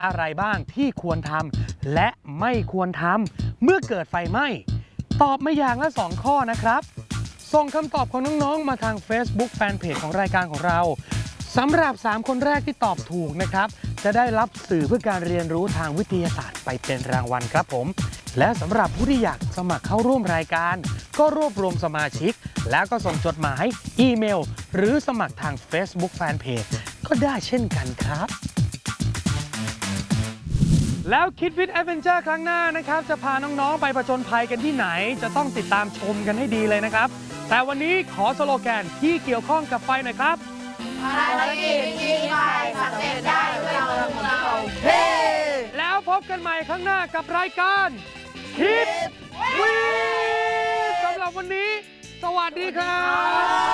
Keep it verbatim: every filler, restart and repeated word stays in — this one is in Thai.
อะไรบ้างที่ควรทำและไม่ควรทำเมื่อเกิดไฟไหม้ตอบมาอย่างละสองข้อนะครับส่งคำตอบของน้องๆมาทาง Facebook Fanpage ของรายการของเราสำหรับสามคนแรกที่ตอบถูกนะครับจะได้รับสื่อเพื่อการเรียนรู้ทางวิทยาศาสตร์ไปเป็นรางวัลครับผมและสำหรับผู้ที่อยากสมัครเข้าร่วมรายการก็รวบรวมสมาชิกแล้วก็ส่งจดหมายอีเมลหรือสมัครทาง Facebook Fanpage ก็ได้เช่นกันครับแล้วคิดวิทย์แอดเวนเจอร์ครั้งหน้านะครับจะพาน้องๆไปผจญภัยกันที่ไหนจะต้องติดตามชมกันให้ดีเลยนะครับแต่วันนี้ขอสโลแกนที่เกี่ยวข้องกับไฟหน่อยครับภารกิจยิงไฟสำเร็จได้ด้วยมือของเราเฮ้แล้วพบกันใหม่ครั้งหน้ากับรายการคิดวิทย์สำหรับวันนี้สวัสดีครับ